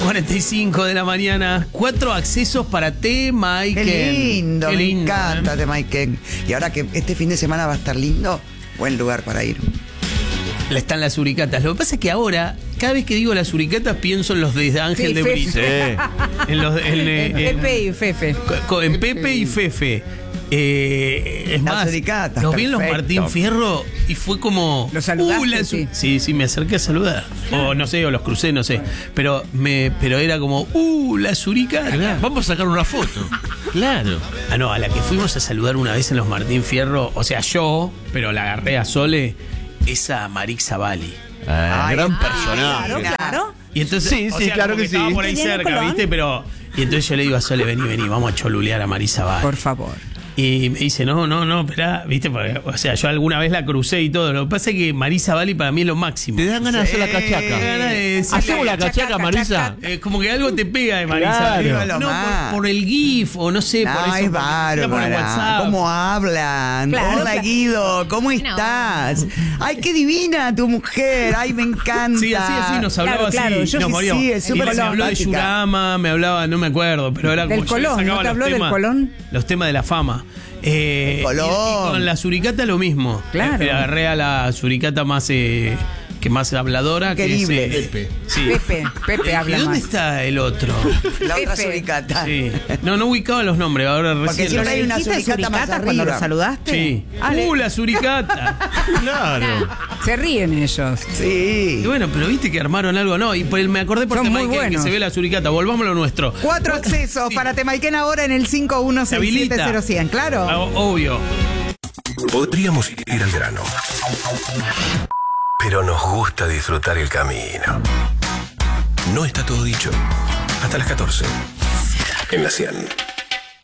11:45 de la mañana. 4 accesos para Temaiken. Qué lindo, Qué me lindo, encanta Temaiken. Y ahora que este fin de semana va a estar lindo, buen lugar para ir. Están las suricatas. Lo que pasa es que ahora, cada vez que digo las suricatas, pienso en los de Ángel de Brito. En los Pepe y Fefe. En Pepe y Fefe. Es Las más, suricatas, los vi en los perfecto. Martín Fierro y fue como... ¿Los saludaste? Sí, me acerqué a saludar. O no sé, o los crucé, no sé. Pero era como, la suricata. Claro, vamos a sacar una foto. Claro. Ah, no, a la que fuimos a saludar una vez en los Martín Fierro, o sea, yo, pero la agarré a Sole, esa Marix Zavalli. Gran personaje. Claro. Y entonces, Sí, o sí, sea, claro como que sí. estaba por ahí ¿Tenía en cerca, Colón? ¿viste? Pero. Y entonces yo le digo a Sole, vení, vamos a cholulear a Marisa Zavalli. Por favor. Y me dice, no, esperá, ¿viste? Porque, o sea, yo alguna vez la crucé y todo. Lo que pasa es que Marisa Zavalli para mí es lo máximo. Te dan ganas de hacer la Me dan cachaca. ganas de decirle, ¿Hacemos la cachaca, Marisa? como que algo te pega de Marisa. Claro. No, por el GIF o no sé, por eso. Ay, porque está por el bárbara. WhatsApp. ¿Cómo hablan? Claro, Hola, Guido. ¿Cómo estás? Ay, qué divina tu mujer. Ay, me encanta. Sí, así nos hablaba Claro, así. yo Nos sí, moríamos. sí, es Y súper me habló de simpática. Yurama, me hablaba, no me acuerdo, pero era Del como yo le Colón, sacaba ¿no te los habló del temas, Colón? los temas de la fama. Colón. Y con la suricata lo mismo. Claro. Agarré a la suricata más que más habladora. Querible. Que es, Pepe. Sí. Pepe ¿Y habla dónde más. está el otro? La otra F. suricata. Sí. No ubicaba los nombres, ahora Porque recién. siempre los- hay una ¿Dijiste suricata más suricata cuando arriba. lo saludaste? Sí. Ale, La suricata. Claro. se ríen ellos. Sí. Y bueno, pero viste que armaron algo, no. Y me acordé por Son muy Temaiken que buenos. se ve la suricata. Volvamos a lo nuestro. 4 accesos para Temaiken ahora en el 516700100. Claro. Ah, obvio. Podríamos ir al grano, pero nos gusta disfrutar el camino. No está todo dicho. Hasta las 14. En la 100.